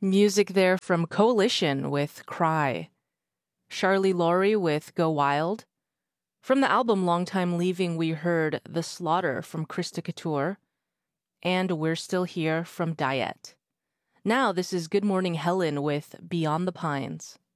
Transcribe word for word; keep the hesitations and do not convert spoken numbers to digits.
Music there from Coalition with Cry. Charlie Laurie with Go Wild. From the album Long Time Leaving, we heard The Slaughter from Krista Couture. And We're Still Here from Diet. Now, this is Good Morning Helen with Beyond the Pines.